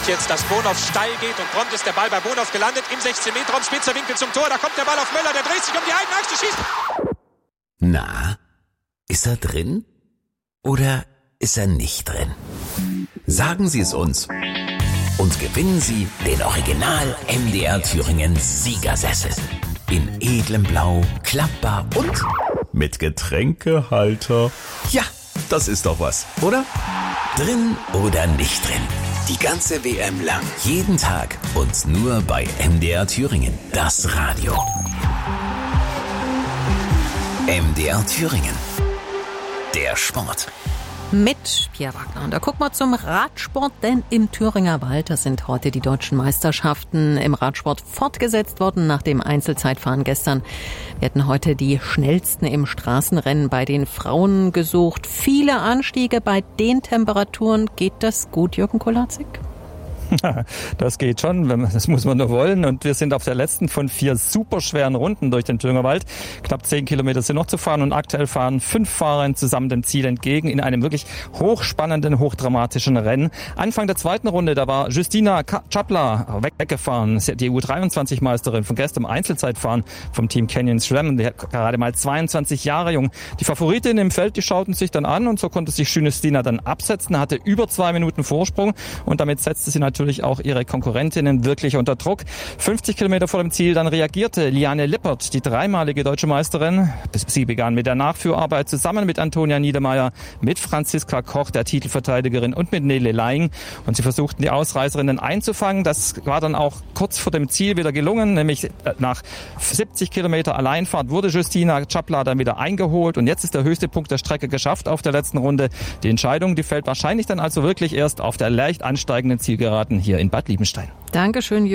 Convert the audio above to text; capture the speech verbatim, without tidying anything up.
sieht jetzt, dass Bonhoff steil geht und prompt ist der Ball bei Bonhoff gelandet. Im sechzehn Meter Raum, spitzer Winkel zum Tor. Da kommt der Ball auf Möller, der dreht sich um die eigene Achse, schießt. Na, ist er drin? Oder ist er nicht drin? Sagen Sie es uns. Und gewinnen Sie den Original M D R Thüringen Siegersessel. In edlem Blau, klappbar und mit Getränkehalter. Ja, das ist doch was, oder? Drin oder nicht drin? Die ganze W M lang. Jeden Tag und nur bei M D R Thüringen. Das Radio. M D R Thüringen. Der Sport. Mit Pierre Wagner. Und da gucken wir zum Radsport, denn im Thüringer Wald, da sind heute die deutschen Meisterschaften im Radsport fortgesetzt worden nach dem Einzelzeitfahren gestern. Wir hatten heute die schnellsten im Straßenrennen bei den Frauen gesucht. Viele Anstiege bei den Temperaturen. Geht das gut, Jürgen Kolatzig? Das geht schon, das muss man nur wollen. Und wir sind auf der letzten von vier superschweren Runden durch den Thüringer Wald. Knapp zehn Kilometer sind noch zu fahren und aktuell fahren fünf Fahrer zusammen dem Ziel entgegen in einem wirklich hochspannenden, hochdramatischen Rennen. Anfang der zweiten Runde, da war Justina Czapla weggefahren, die U dreiundzwanzig Meisterin von gestern im Einzelzeitfahren vom Team Canyon SRAM. Die hat gerade mal zweiundzwanzig Jahre jung. Die Favoritin im Feld, die schauten sich dann an und so konnte sich Justina dann absetzen, hatte über zwei Minuten Vorsprung und damit setzte sie natürlich auch ihre Konkurrentinnen wirklich unter Druck. fünfzig Kilometer vor dem Ziel, dann reagierte Liane Lippert, die dreimalige deutsche Meisterin. Sie begann mit der Nachführarbeit zusammen mit Antonia Niedermeyer, mit Franziska Koch, der Titelverteidigerin, und mit Nele Laing. Und sie versuchten, die Ausreißerinnen einzufangen. Das war dann auch kurz vor dem Ziel wieder gelungen, nämlich nach siebzig Kilometer Alleinfahrt wurde Justina Czapla dann wieder eingeholt. Und jetzt ist der höchste Punkt der Strecke geschafft auf der letzten Runde. Die Entscheidung, die fällt wahrscheinlich dann also wirklich erst auf der leicht ansteigenden Zielgeraden hier in Bad Liebenstein. Dankeschön.